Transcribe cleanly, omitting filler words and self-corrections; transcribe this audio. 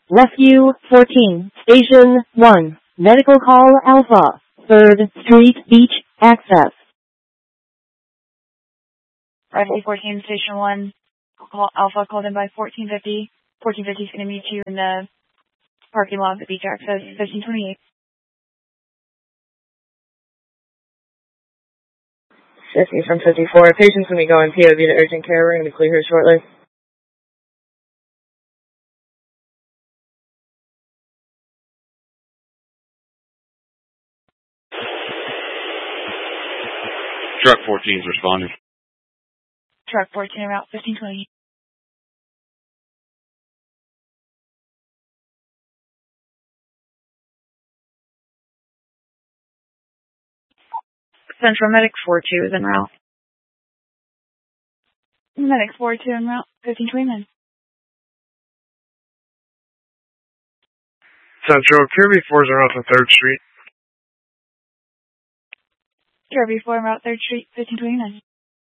Rescue 14, Station 1, Medical Call Alpha, 3rd Street Beach, Access. Rescue 14, Station 1, call Alpha called in by 1450. 1450 is going to meet you in the parking lot of the Beach Access, 1528. 50 from 54. Patient's going to be going POV to urgent care. We're going to be clear here shortly. Truck 14 is responding. Truck 14, route 1520. Central Medic 42 is en route. Medic 42 en route, 1529. Central, Kirby 4 is en route to 3rd Street. Kirby 4 en route, 3rd Street, 1529.